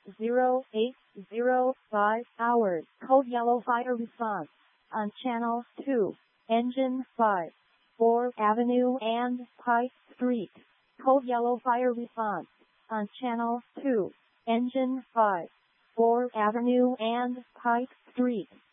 0805 hours. Code yellow fire response on channel 2, engine 5, 4 Avenue and Pike Street. Code yellow fire response on channel 2, engine 5, 4 Avenue and Pike Street.